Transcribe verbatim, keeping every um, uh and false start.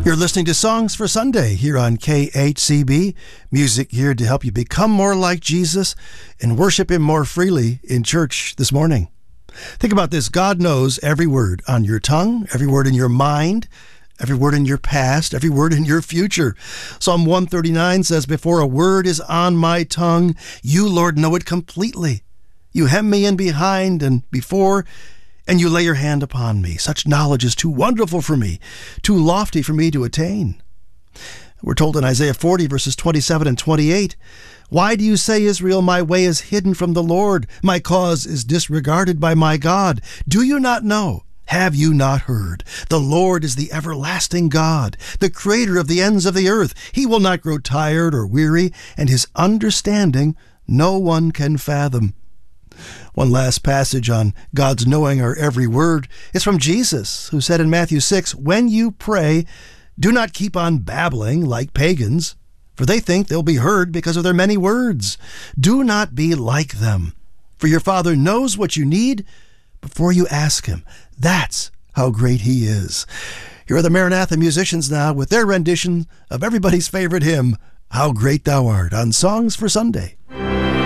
You're listening to Songs for Sunday here on K H C B. Music here to help you become more like Jesus and worship Him more freely in church this morning. Think about this. God knows every word on your tongue, every word in your mind, every word in your past, every word in your future. Psalm one thirty-nine says, "Before a word is on my tongue, you, Lord, know it completely. You hem me in behind and before, and you lay your hand upon me. Such knowledge is too wonderful for me, too lofty for me to attain." We're told in Isaiah forty, verses twenty-seven and twenty-eight, "Why do you say, Israel, my way is hidden from the Lord? My cause is disregarded by my God. Do you not know? Have you not heard? The Lord is the everlasting God, the creator of the ends of the earth. He will not grow tired or weary, and His understanding no one can fathom." One last passage on God's knowing our every word is from Jesus, who said in Matthew six, "When you pray, do not keep on babbling like pagans, for they think they'll be heard because of their many words. Do not be like them, for your Father knows what you need before you ask Him. That's how great He is." Here are the Maranatha musicians now with their rendition of everybody's favorite hymn, "How Great Thou Art," on Songs for Sunday.